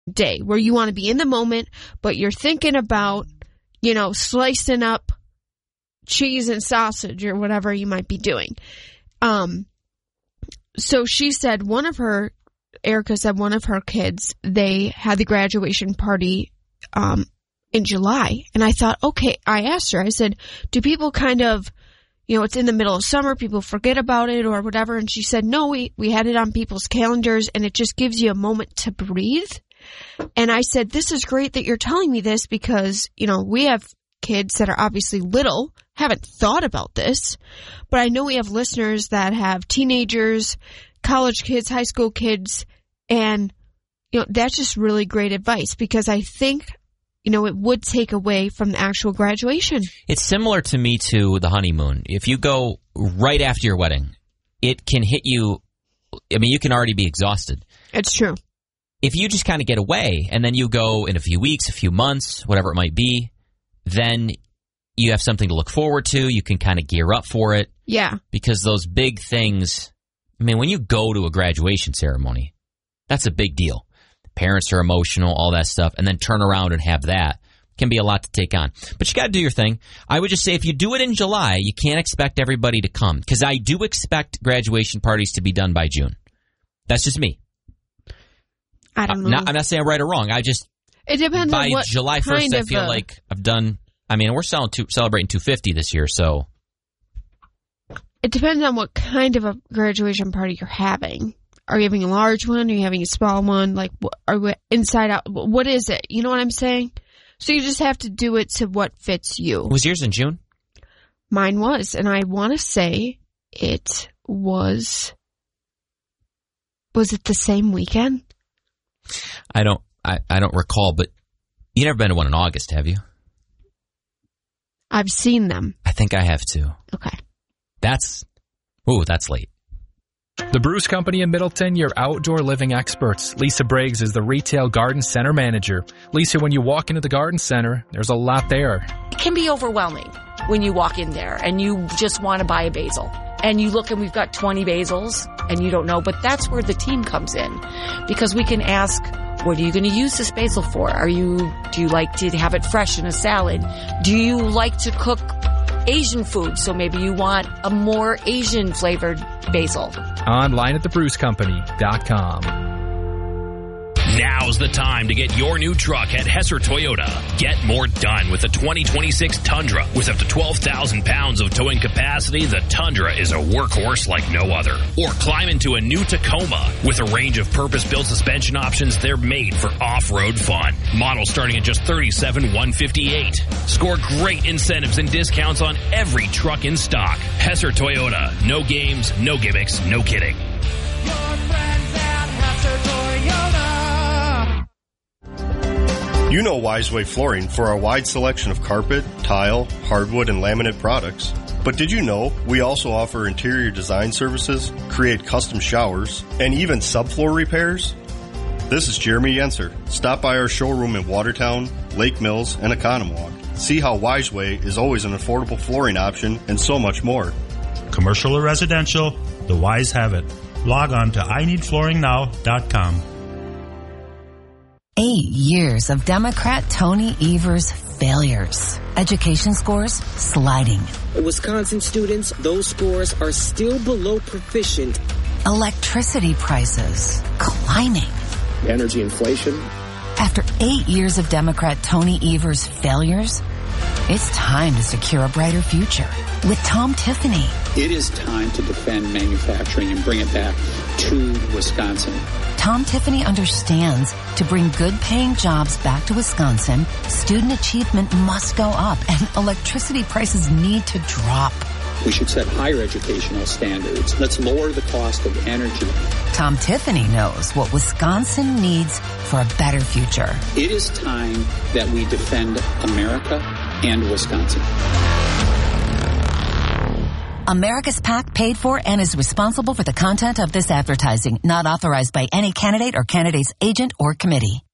day where you want to be in the moment, but you're thinking about, slicing up cheese and sausage or whatever you might be doing. So she said Erica said one of her kids, they had the graduation party in July. And I thought, okay, I asked her, I said, do people kind of, it's in the middle of summer, people forget about it or whatever. And she said, no, we had it on people's calendars and it just gives you a moment to breathe. And I said, this is great that you're telling me this because, we have kids that are obviously little, haven't thought about this, but I know we have listeners that have teenagers, college kids, high school kids, and, that's just really great advice because I think, it would take away from the actual graduation. It's similar to me to the honeymoon. If you go right after your wedding, it can hit you. You can already be exhausted. It's true. If you just kind of get away and then you go in a few weeks, a few months, whatever it might be, then you have something to look forward to. You can kind of gear up for it. Yeah. Because those big things, when you go to a graduation ceremony, that's a big deal. Parents are emotional, all that stuff, and then turn around and have that can be a lot to take on. But you got to do your thing. I would just say if you do it in July, you can't expect everybody to come because I do expect graduation parties to be done by June. That's just me. I don't know. I'm not saying right or wrong. It depends by on what July 1st, I feel like I've done. We're celebrating 250 this year, so it depends on what kind of a graduation party you're having. Are you having a large one? Are you having a small one? Like, are we inside out? What is it? You know what I'm saying? So you just have to do it to what fits you. Was yours in June? Mine was, and I want to say it was. Was it the same weekend? I don't recall, but you never been to one in August, have you? I've seen them. I think I have too. Okay. That's late. The Bruce Company in Middleton, your outdoor living experts. Lisa Briggs is the retail garden center manager. Lisa, when you walk into the garden center, there's a lot there. It can be overwhelming when you walk in there and you just want to buy a basil. And you look and we've got 20 basils and you don't know, but that's where the team comes in because we can ask, what are you going to use this basil for? Do you like to have it fresh in a salad? Do you like to cook Asian food? So maybe you want a more Asian flavored basil. Online at thebrucecompany.com. Now's the time to get your new truck at Hesser Toyota. Get more done with the 2026 Tundra. With up to 12,000 pounds of towing capacity, the Tundra is a workhorse like no other. Or climb into a new Tacoma. With a range of purpose-built suspension options, they're made for off-road fun. Models starting at just $37,158. Score great incentives and discounts on every truck in stock. Hesser Toyota. No games, no gimmicks, no kidding. Your friends at Hesser Toyota. You know Wiseway Flooring for our wide selection of carpet, tile, hardwood, and laminate products. But did you know we also offer interior design services, create custom showers, and even subfloor repairs? This is Jeremy Yenser. Stop by our showroom in Watertown, Lake Mills, and Oconomowoc. See how Wiseway is always an affordable flooring option and so much more. Commercial or residential, the Wise have it. Log on to INeedFlooringNow.com. 8 years of Democrat Tony Evers' failures. Education scores sliding. Wisconsin students, those scores are still below proficient. Electricity prices climbing. Energy inflation. After 8 years of Democrat Tony Evers' failures, it's time to secure a brighter future with Tom Tiffany. It is time to defend manufacturing and bring it back to Wisconsin. Tom Tiffany understands to bring good-paying jobs back to Wisconsin, student achievement must go up and electricity prices need to drop. We should set higher educational standards. Let's lower the cost of energy. Tom Tiffany knows what Wisconsin needs for a better future. It is time that we defend America and Wisconsin. America's PAC paid for and is responsible for the content of this advertising, not authorized by any candidate or candidate's agent or committee.